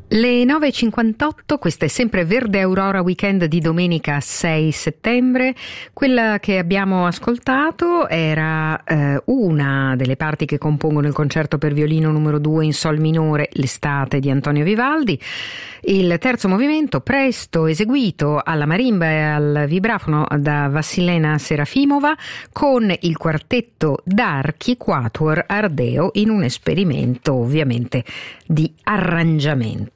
Le 9.58, questa è sempre Verde Aurora Weekend di domenica 6 settembre. Quella che abbiamo ascoltato era una delle parti che compongono il concerto per violino numero 2 in sol minore, L'estate di Antonio Vivaldi. Il terzo movimento, presto eseguito alla marimba e al vibrafono da Vassilena Serafimova, con il quartetto d'archi Quatuor Ardeo in un esperimento ovviamente di arrangiamento.